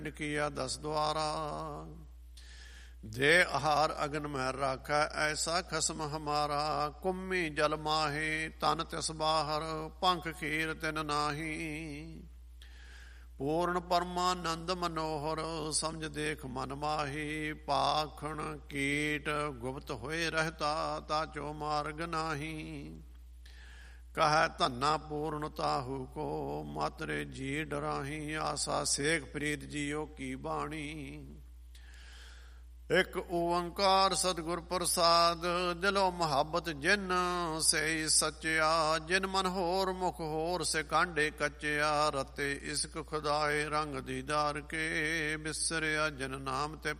ਕੀਆ 10 ਦੁਆਰਾ। ਦੇ ਆਹਾਰ ਅਗਨ ਮਹਿ ਰਾਖੈ, ਐਸਾ ਖਸਮ ਹਮਾਰਾ। ਕੁੰਮੀ ਜਲ ਮਾਹੀ ਤਨ ਤਿਸ ਬਾਹਰ, ਪੰਖ ਖੀਰ ਤਿਨ ਨਾਹੀ। ਪੂਰਨ ਪਰਮਾਨੰਦ ਮਨੋਹਰ, ਸਮਝ ਦੇਖ ਮਨ ਮਾਹੀ। ਪਾਖਣ ਕੀਟ ਗੁਪਤ ਹੋਏ ਰਹਿਤਾ, ਤਾ ਚੋ ਮਾਰਗ ਨਾਹੀ। ਕਹੈ ਧੰਨਾ ਪੂਰਨ ਤਾਹੂ ਕੋ, ਮਾਤਰੇ ਜੀ ਡਰਾਹੀ। ਆਸਾ ਸੇਖ ਪ੍ਰੀਤ ਜੀਓ ਕੀ ਬਾਣੀ। ਇੱਕ ਓੰਕਾਰ ਸਤਿਗੁਰ ਪ੍ਰਸਾਦ, ਦਿਲੋ ਮੁਹੱਬਤ ਜਿਨ ਸੇ ਸੱਚਿਆ। ਜਿਨ ਮਨ ਹੋਰ ਮੁਖ ਹੋਰ, ਸੇ ਕਾਂਡੇ ਕੱਚਿਆ। ਰਤੇ ਇਸ਼ਕ ਖੁਦਾਏ ਰੰਗ ਦੀਦਾਰ ਕੇ, ਬਿਸਰਿਆ ਜਨ ਨਾਮ ਤੇ